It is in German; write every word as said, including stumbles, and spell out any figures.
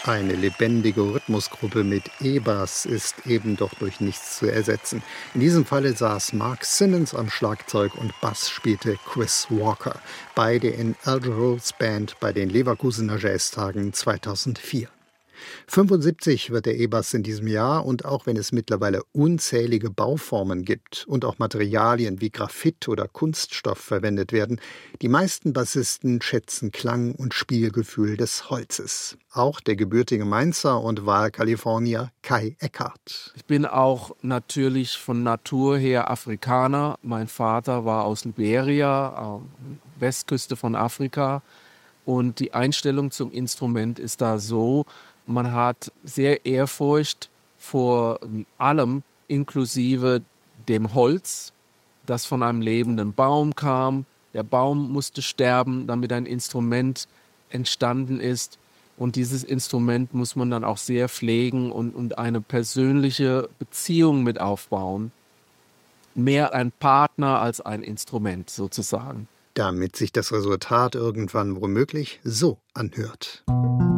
Eine lebendige Rhythmusgruppe mit E-Bass ist eben doch durch nichts zu ersetzen. In diesem Falle saß Mark Simmons am Schlagzeug und Bass spielte Chris Walker. Beide in Al Jarreau's Band bei den Leverkusener Jazztagen zweitausendvier. fünfundsiebzig wird der E-Bass in diesem Jahr, und auch wenn es mittlerweile unzählige Bauformen gibt und auch Materialien wie Graphit oder Kunststoff verwendet werden, die meisten Bassisten schätzen Klang und Spielgefühl des Holzes. Auch der gebürtige Mainzer und Wahlkalifornier Kai Eckhardt. Ich bin auch natürlich von Natur her Afrikaner. Mein Vater war aus Liberia, äh, Westküste von Afrika. Und die Einstellung zum Instrument ist da so: Man hat sehr Ehrfurcht vor allem, inklusive dem Holz, das von einem lebenden Baum kam. Der Baum musste sterben, damit ein Instrument entstanden ist. Und dieses Instrument muss man dann auch sehr pflegen und, und eine persönliche Beziehung mit aufbauen. Mehr ein Partner als ein Instrument sozusagen. Damit sich das Resultat irgendwann womöglich so anhört.